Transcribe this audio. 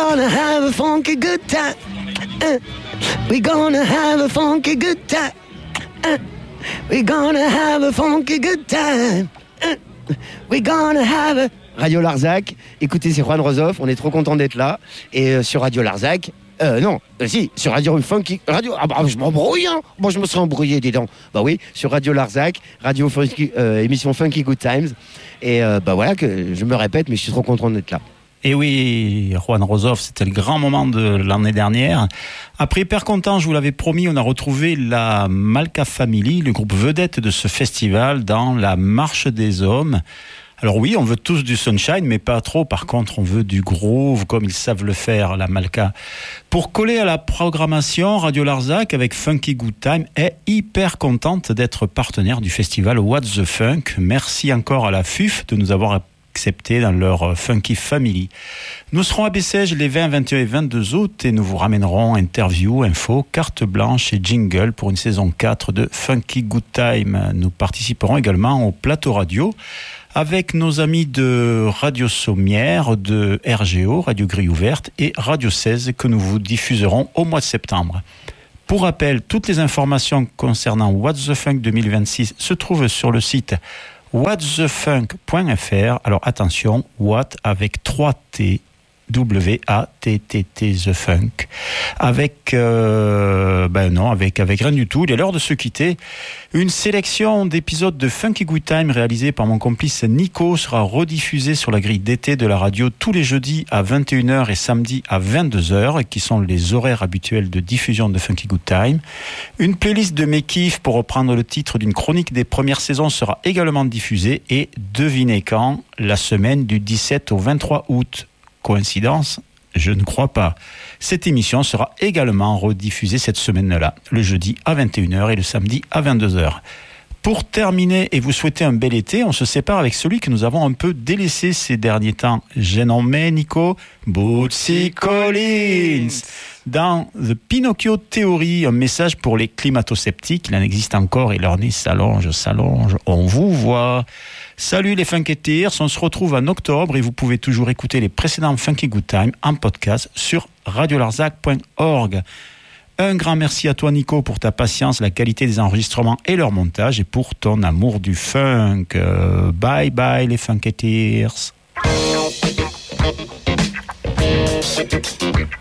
gonna have a funky good time. We gonna have a funky good time. We gonna have a funky good time. We gonna have a... Radio Larzac, écoutez, c'est Juan Rozof, on est trop content d'être là. Et sur Radio Larzac, sur Radio Funky, je m'embrouille, hein. Bon, je me serais embrouillé, dis donc. Bah oui, sur Radio Larzac, Radio Funky, émission Funky Good Times. Et voilà, que je me répète, mais je suis trop content d'être là. Et oui, Juan Rozof, c'était le grand moment de l'année dernière. Après Hyper Content, je vous l'avais promis, on a retrouvé la Malka Family, le groupe vedette de ce festival, dans la Marche des Hommes. Alors oui, on veut tous du sunshine, mais pas trop. Par contre, on veut du groove, comme ils savent le faire, la Malka. Pour coller à la programmation, Radio Larzac, avec Funky Good Time, est hyper contente d'être partenaire du festival What's the Funk. Merci encore à la FUF de nous avoir accepté dans leur Funky Family. Nous serons à Bessèges les 20, 21 et 22 août et nous vous ramènerons interviews, infos, carte blanche et jingle pour une saison 4 de Funky Good Time. Nous participerons également au plateau radio avec nos amis de Radio Sommière, de RGO, Radio Grille Ouverte et Radio 16 que nous vous diffuserons au mois de septembre. Pour rappel, toutes les informations concernant What's the Funk 2026 se trouvent sur le site whatsthefunk.fr. Alors attention, What avec 3 T, W-A-T-T-T, The Funk. Avec rien du tout. Il est l'heure de se quitter. Une sélection d'épisodes de Funky Good Time réalisée par mon complice Nico sera rediffusée sur la grille d'été de la radio tous les jeudis à 21h et samedi à 22h, qui sont les horaires habituels de diffusion de Funky Good Time. Une playlist de mes kiffs, pour reprendre le titre d'une chronique des premières saisons, sera également diffusée. Et devinez quand? La semaine du 17 au 23 août. Coïncidence? Je ne crois pas. Cette émission sera également rediffusée cette semaine-là, le jeudi à 21h et le samedi à 22h. Pour terminer et vous souhaiter un bel été, on se sépare avec celui que nous avons un peu délaissé ces derniers temps. J'ai nommé, Nico, Bootsy Collins. Dans The Pinocchio Theory, un message pour les climato-sceptiques. Il en existe encore et leur nez s'allonge, on vous voit. Salut les Funketeers, on se retrouve en octobre et vous pouvez toujours écouter les précédents Funky Good Time en podcast sur radiolarzac.org. Un grand merci à toi Nico pour ta patience, la qualité des enregistrements et leur montage et pour ton amour du funk. Bye bye les Funketeers.